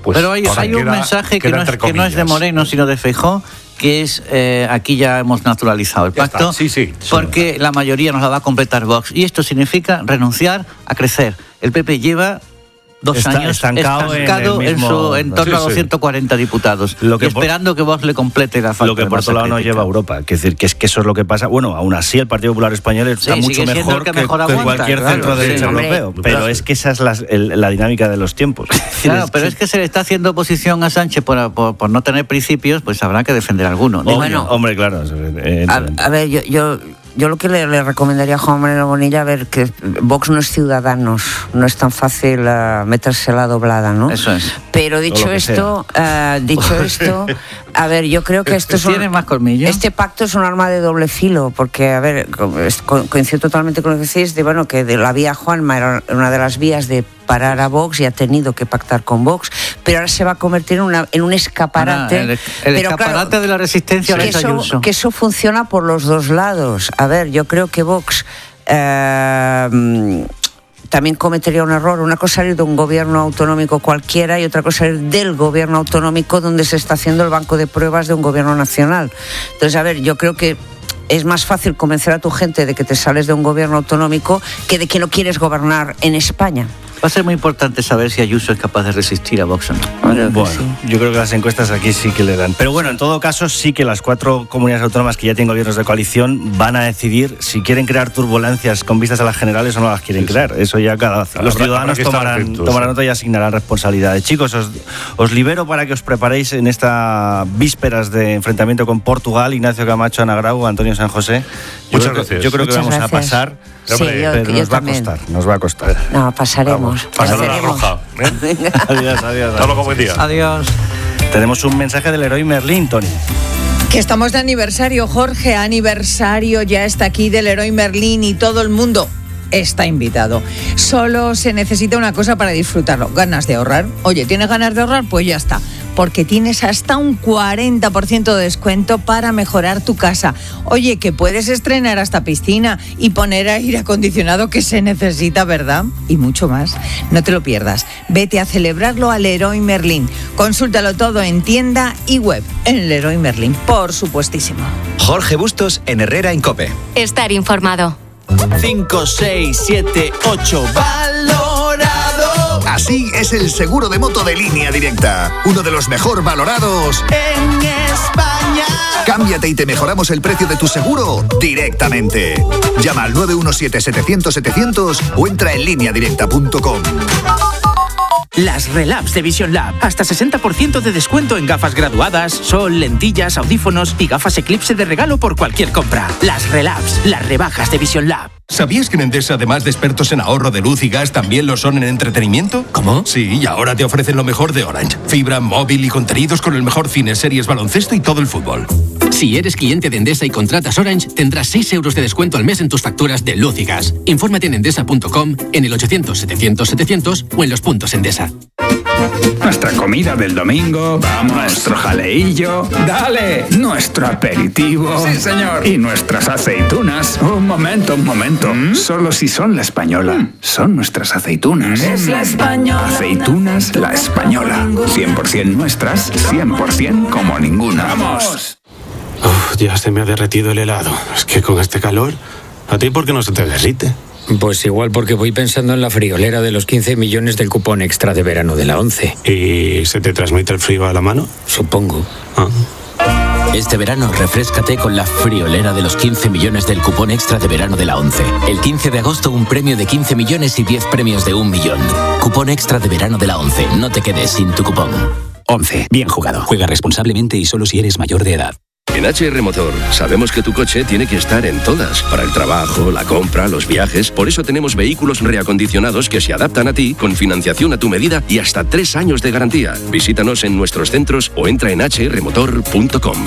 pues... Pero hay un mensaje que no es de Moreno, sino de Feijóo, que es, aquí ya hemos naturalizado el pacto, porque la mayoría nos la va a completar Vox. Y esto significa renunciar a crecer. El PP lleva 2 años estancado en torno a 240 diputados, esperando que Vox le complete la falta. Lo que por otro lado no lleva a Europa, es decir, que eso es lo que pasa. Bueno, aún así el Partido Popular Español está mucho mejor que cualquier centro derecha europeo, pero es que esa es la dinámica de los tiempos. Claro, pero es que se le está haciendo oposición a Sánchez por no tener principios, pues habrá que defender alguno. Hombre, claro. A ver, yo lo que le recomendaría a Juan Manuel Bonilla, a ver, que Vox no es Ciudadanos, no es tan fácil meterse la doblada, ¿no? Eso es. Pero dicho esto, a ver, yo creo que esto tiene más colmillo. Este pacto es un arma de doble filo, porque, a ver, coincido totalmente con lo que decís, que la vía Juanma era una de las vías de parar a Vox y ha tenido que pactar con Vox, pero ahora se va a convertir en un escaparate. El escaparate de la resistencia a Ayuso. Que eso funciona por los dos lados. A ver, yo creo que Vox también cometería un error. Una cosa es ir de un gobierno autonómico cualquiera y otra cosa es del gobierno autonómico donde se está haciendo el banco de pruebas de un gobierno nacional. Entonces, a ver, yo creo que es más fácil convencer a tu gente de que te sales de un gobierno autonómico que de que no quieres gobernar en España. Va a ser muy importante saber si Ayuso es capaz de resistir a Vox o no. Bueno, yo creo que las encuestas aquí sí que le dan. Pero bueno, en todo caso, sí que las 4 comunidades autónomas que ya tienen gobiernos de coalición van a decidir si quieren crear turbulencias con vistas a las generales o no las quieren crear. Eso ya los ciudadanos tomarán nota y asignarán responsabilidades. Chicos, os libero para que os preparéis en estas vísperas de enfrentamiento con Portugal. Ignacio Camacho, Ana Grau, Antonio San José. Muchas gracias. Yo creo que vamos a pasar. Sí, pero nos va a costar. No, pasaremos. Pasando la roja. Adiós. Hasta luego, buen día. Adiós. Tenemos un mensaje del Leroy Merlin, Tony. Que estamos de aniversario, Jorge. Aniversario ya está aquí del Leroy Merlin y todo el mundo está invitado. Solo se necesita una cosa para disfrutarlo: ganas de ahorrar. Oye, ¿tienes ganas de ahorrar? Pues ya está. Porque tienes hasta un 40% de descuento para mejorar tu casa. Oye, que puedes estrenar hasta piscina y poner aire acondicionado, que se necesita, ¿verdad? Y mucho más. No te lo pierdas. Vete a celebrarlo al Leroy Merlin. Consúltalo todo en tienda y web en Leroy Merlin, por supuestísimo. Jorge Bustos en Herrera en COPE. Estar informado. 5, 6, 7, 8. ¡Valorado! Así es el seguro de moto de Línea Directa. Uno de los mejor valorados en España. Cámbiate y te mejoramos el precio de tu seguro directamente. Llama al 917-700-700 o entra en lineadirecta.com. Las Relabs de Vision Lab. Hasta 60% de descuento en gafas graduadas, sol, lentillas, audífonos y gafas Eclipse de regalo por cualquier compra. Las Relabs, las rebajas de Vision Lab. ¿Sabías que en Endesa, además de expertos en ahorro de luz y gas, también lo son en entretenimiento? ¿Cómo? Sí, y ahora te ofrecen lo mejor de Orange. Fibra, móvil y contenidos con el mejor cine, series, baloncesto y todo el fútbol. Si eres cliente de Endesa y contratas Orange, tendrás 6 euros de descuento al mes en tus facturas de luz y gas. Infórmate en endesa.com, en el 800-700-700 o en los puntos Endesa. Nuestra comida del domingo, vamos, nuestro jaleillo, dale, nuestro aperitivo. Sí, señor. Y nuestras aceitunas. Un momento. Solo si son la española. Son nuestras aceitunas. Es la española. Aceitunas La Española. 100% nuestras, 100% como ninguna. ¡Vamos! Ya se me ha derretido el helado. Es que con este calor, ¿a ti por qué no se te derrite? Pues igual porque voy pensando en la friolera de los 15 millones del cupón extra de verano de la 11. ¿Y se te transmite el frío a la mano? Supongo. Este verano refréscate con la friolera de los 15 millones del cupón extra de verano de la 11. El 15 de agosto un premio de 15 millones y 10 premios de 1 millón. Cupón extra de verano de la 11. No te quedes sin tu cupón. 11. Bien jugado. Juega responsablemente y solo si eres mayor de edad. En HR Motor sabemos que tu coche tiene que estar en todas, para el trabajo, la compra, los viajes. Por eso tenemos vehículos reacondicionados que se adaptan a ti, con financiación a tu medida y hasta 3 años de garantía. Visítanos en nuestros centros o entra en hrmotor.com.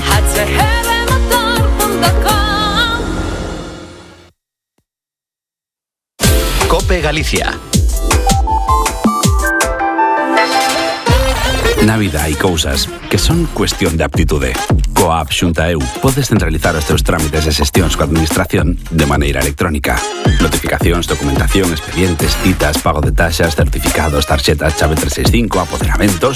COPE Galicia. Na vida hai cousas que son cuestión de aptitude. Coa app Xunta EU podes centralizar os teus trámites e xestións coa administración de maneira electrónica. Notificacións, documentación, expedientes, citas, pago de taxas, certificados, tarxetas, chave 365, apoderamentos...